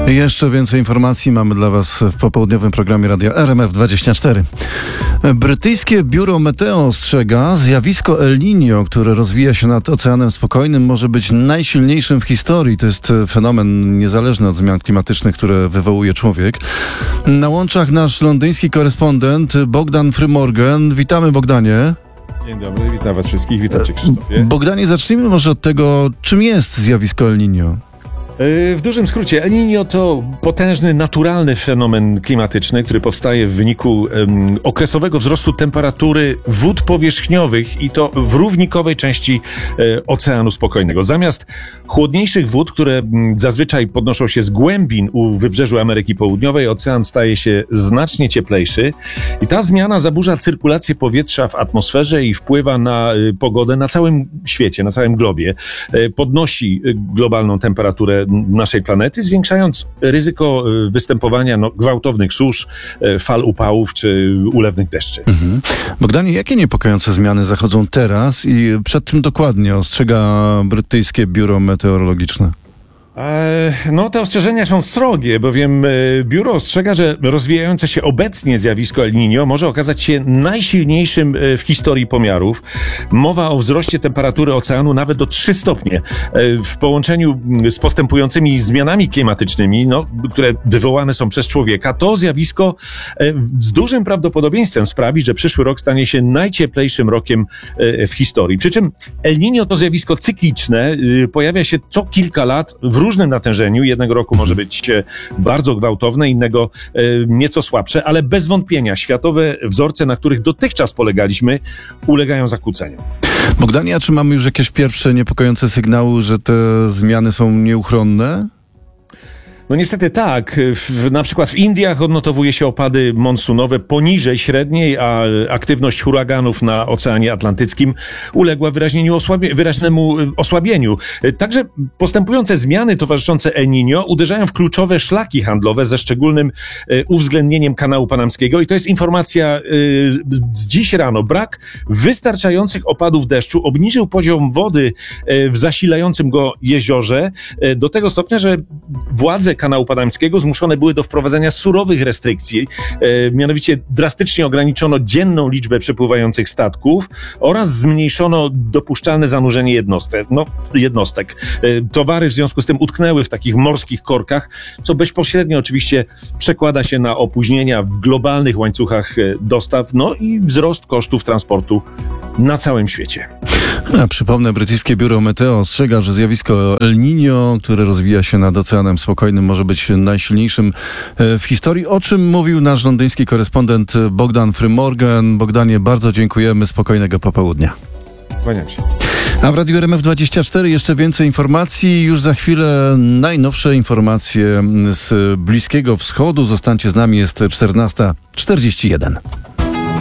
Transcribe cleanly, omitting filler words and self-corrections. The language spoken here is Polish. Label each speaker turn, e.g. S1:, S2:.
S1: Jeszcze więcej informacji mamy dla Was w popołudniowym programie Radia RMF24. Brytyjskie biuro meteo ostrzega, zjawisko El Niño, które rozwija się nad Oceanem Spokojnym, może być najsilniejszym w historii. To jest fenomen niezależny od zmian klimatycznych, które wywołuje człowiek. Na łączach nasz londyński korespondent Bogdan Frymorgan. Witamy, Bogdanie.
S2: Dzień dobry, witam Was wszystkich, witam Cię, Krzysztofie.
S1: Bogdanie, zacznijmy może od tego, czym jest zjawisko El Niño.
S2: W dużym skrócie, El Niño to potężny, naturalny fenomen klimatyczny, który powstaje w wyniku okresowego wzrostu temperatury wód powierzchniowych i to w równikowej części Oceanu Spokojnego. Zamiast chłodniejszych wód, które zazwyczaj podnoszą się z głębin u wybrzeżu Ameryki Południowej, ocean staje się znacznie cieplejszy i ta zmiana zaburza cyrkulację powietrza w atmosferze i wpływa na pogodę na całym świecie, na całym globie. Podnosi globalną temperaturę naszej planety, zwiększając ryzyko występowania gwałtownych susz, fal upałów czy ulewnych deszczy.
S1: Bogdanie, jakie niepokojące zmiany zachodzą teraz i przed czym dokładnie ostrzega brytyjskie biuro meteorologiczne?
S2: No, te ostrzeżenia są srogie, bowiem biuro ostrzega, że rozwijające się obecnie zjawisko El Niño może okazać się najsilniejszym w historii pomiarów. Mowa o wzroście temperatury oceanu nawet do 3 stopnie. W połączeniu z postępującymi zmianami klimatycznymi, które wywołane są przez człowieka, to zjawisko z dużym prawdopodobieństwem sprawi, że przyszły rok stanie się najcieplejszym rokiem w historii. Przy czym El Niño to zjawisko cykliczne, pojawia się co kilka lat w różnym natężeniu. Jednego roku może być bardzo gwałtowne, innego nieco słabsze, ale bez wątpienia światowe wzorce, na których dotychczas polegaliśmy, ulegają zakłóceniom.
S1: Bogdanie, a czy mamy już jakieś pierwsze niepokojące sygnały, że te zmiany są nieuchronne?
S2: No niestety tak. Na przykład w Indiach odnotowuje się opady monsunowe poniżej średniej, a aktywność huraganów na Oceanie Atlantyckim uległa wyraźnemu osłabieniu. Także postępujące zmiany towarzyszące El Niño uderzają w kluczowe szlaki handlowe ze szczególnym uwzględnieniem kanału panamskiego i to jest informacja z dziś rano. Brak wystarczających opadów deszczu obniżył poziom wody w zasilającym go jeziorze do tego stopnia, że władze kanału panamskiego zmuszone były do wprowadzenia surowych restrykcji. Mianowicie drastycznie ograniczono dzienną liczbę przepływających statków oraz zmniejszono dopuszczalne zanurzenie jednostek. Towary w związku z tym utknęły w takich morskich korkach, co bezpośrednio oczywiście przekłada się na opóźnienia w globalnych łańcuchach dostaw, i wzrost kosztów transportu na całym świecie.
S1: Przypomnę, brytyjskie biuro meteo ostrzega, że zjawisko El Niño, które rozwija się nad Oceanem Spokojnym, może być najsilniejszym w historii, o czym mówił nasz londyński korespondent Bogdan Frymorgan. Bogdanie, bardzo dziękujemy. Spokojnego popołudnia.
S2: Kłaniam się.
S1: A w Radiu RMF24 jeszcze więcej informacji. Już za chwilę najnowsze informacje z Bliskiego Wschodu. Zostańcie z nami, jest 14:41.